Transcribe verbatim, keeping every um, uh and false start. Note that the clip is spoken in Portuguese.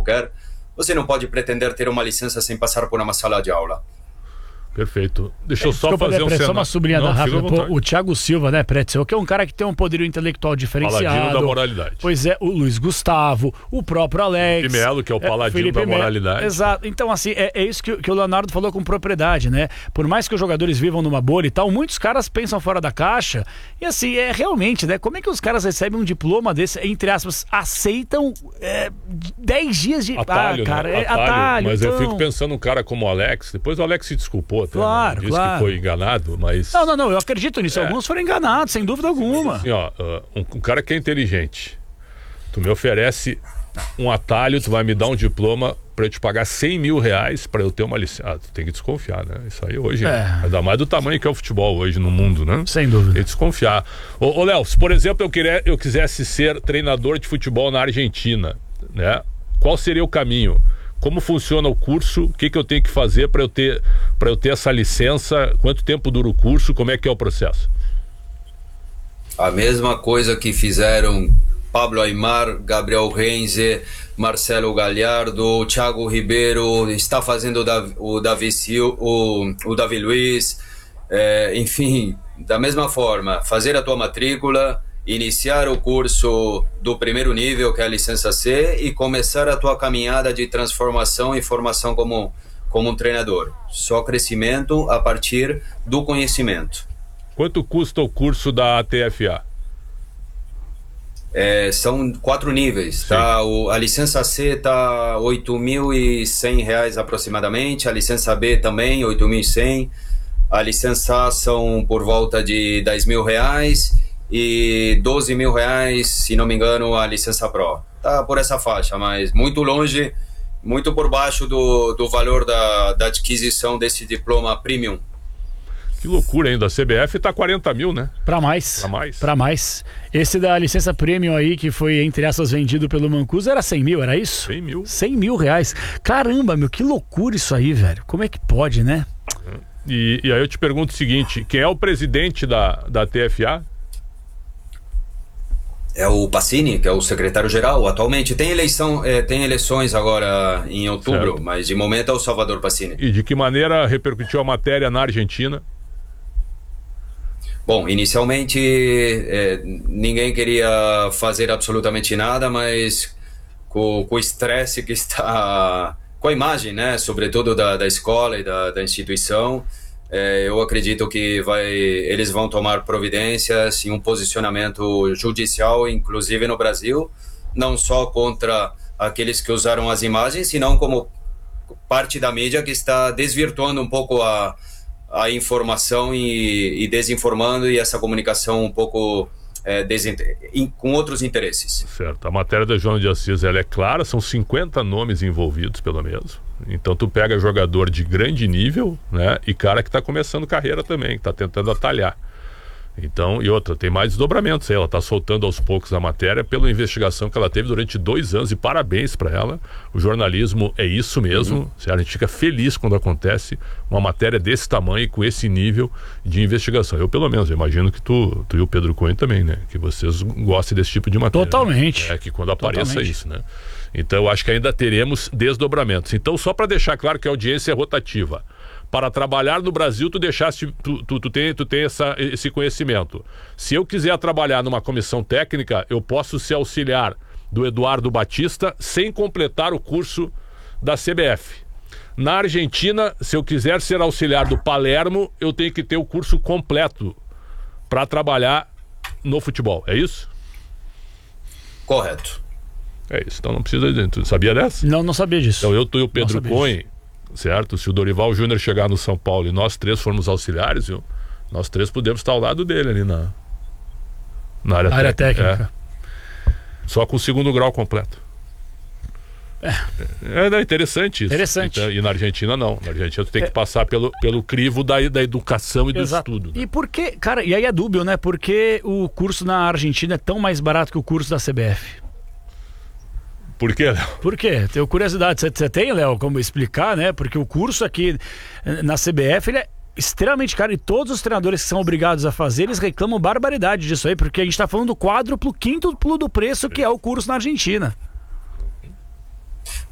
qualquer, você não pode pretender ter uma licença sem passar por uma sala de aula. Perfeito. Deixa eu só Desculpa, fazer um só cenário. uma sublinhada Não, rápida. fica à Pô, vontade. o Thiago Silva, né, Pretzel, que é um cara que tem um poderio intelectual diferenciado. Paladino da moralidade. Pois é, o Luiz Gustavo, o próprio Alex. Felipe Melo, que é o paladino Felipe da Melo. moralidade. Exato. Então, assim, é, é isso que, que o Leonardo falou com propriedade, né? Por mais que os jogadores vivam numa bolha e tal, muitos caras pensam fora da caixa. E assim, é realmente, né? Como é que os caras recebem um diploma desse, entre aspas, aceitam é, dez dias de... Atalho, ah, cara, né? é atalho. Mas então... eu fico pensando num cara como o Alex. Depois o Alex se desculpou até. Claro, né? Disse claro. que foi enganado, mas... Não, não, não, eu acredito nisso. É. Alguns foram enganados, sem dúvida alguma. Assim, ó, uh, um, um cara que é inteligente, tu me oferece um atalho, tu vai me dar um diploma pra eu te pagar cem mil reais pra eu ter uma licença. Ah, tu tem que desconfiar, né? Isso aí hoje, É. ainda mais do tamanho que é o futebol hoje no mundo, né? Sem dúvida. Tem que desconfiar. Ô, ô Léo, se por exemplo eu, queria, eu quisesse ser treinador de futebol na Argentina, né? Qual seria o caminho? Como funciona o curso? O que, que eu tenho que fazer para eu ter para eu ter essa licença? Quanto tempo dura o curso? Como é que é o processo? A mesma coisa que fizeram Pablo Aimar, Gabriel Renze, Marcelo Gallardo, Thiago Ribeiro, está fazendo o Davi, o Davi, Sil, o, o Davi Luiz, é, enfim, da mesma forma, fazer a tua matrícula, iniciar o curso do primeiro nível, que é a licença C, e começar a tua caminhada de transformação e formação como, como um treinador. Só crescimento a partir do conhecimento. Quanto custa o curso da A T F A? É, são quatro níveis, tá? O, a licença C está oito mil e cem reais aproximadamente, a licença B também oito mil e cem, a licença A são por volta de dez mil reais e doze mil reais, se não me engano, a licença Pro. Tá por essa faixa, mas muito longe, muito por baixo do, do valor da, da adquisição desse diploma Premium. Que loucura ainda, a C B F tá quarenta mil, né? Pra mais. Pra mais. Pra mais. Esse da licença Premium aí, que foi, entre aspas, vendido pelo Mancuso, era cem mil, era isso? cem mil. cem mil reais. Caramba, meu, que loucura isso aí, velho. Como é que pode, né? E, e aí eu te pergunto o seguinte, quem é o presidente da, da T F A? É o Pacini, que é o secretário-geral atualmente. Tem eleição, é, tem eleições agora em outubro, Certo. mas de momento é o Salvador Pacini. E de que maneira repercutiu a matéria na Argentina? Bom, inicialmente é, ninguém queria fazer absolutamente nada, mas com, com o estresse que está, com a imagem, né, sobretudo da, da escola e da, da instituição, é, eu acredito que vai, eles vão tomar providências e um posicionamento judicial, inclusive no Brasil, não só contra aqueles que usaram as imagens, senão como parte da mídia que está desvirtuando um pouco a a informação e, e desinformando, e essa comunicação um pouco é, desinter... com outros interesses. Certo, a matéria da Joana de Assis, ela é clara, são cinquenta nomes envolvidos pelo menos. Então tu pega jogador de grande nível, né, e cara que está começando carreira também, que está tentando atalhar. Então, e outra, tem mais desdobramentos aí, ela está soltando aos poucos a matéria pela investigação que ela teve durante dois anos, e parabéns para ela. O jornalismo é isso mesmo, uhum. A gente fica feliz quando acontece uma matéria desse tamanho e com esse nível de investigação. Eu, pelo menos, eu imagino que tu, tu e o Pedro Cunha também, né? Que vocês gostem desse tipo de matéria. Totalmente. Né? É que quando apareça Totalmente. isso, né? Então, eu acho que ainda teremos desdobramentos. Então, só para deixar claro que a audiência é rotativa. Para trabalhar no Brasil, tu deixaste, tu, tu, tu tem, tu tem essa, esse conhecimento. Se eu quiser trabalhar numa comissão técnica, eu posso ser auxiliar do Eduardo Batista sem completar o curso da C B F. Na Argentina, se eu quiser ser auxiliar do Palermo, eu tenho que ter o curso completo para trabalhar no futebol. É isso? Correto. É isso. Então não precisa... Tu sabia dessa? Não, não sabia disso. Então eu, tu e o Pedro Cunha, certo? Se o Dorival Júnior chegar no São Paulo e nós três formos auxiliares, viu? Nós três podemos estar ao lado dele ali na, na área, área técnica. técnica. É. Só com o segundo grau completo. É, é interessante isso. Interessante. Então, e na Argentina não. Na Argentina tu tem que é. passar pelo, pelo crivo da, da educação e do Exato. estudo. Né? E por que, cara, e aí é dúbio, né? Por que o curso na Argentina é tão mais barato que o curso da C B F? Por quê, Léo? Por quê? Tenho curiosidade. Você tem, Léo, como explicar, né? Porque o curso aqui na C B F, ele é extremamente caro, e todos os treinadores que são obrigados a fazer, eles reclamam barbaridade disso aí, porque a gente tá falando do quádruplo, quíntuplo do preço que é o curso na Argentina.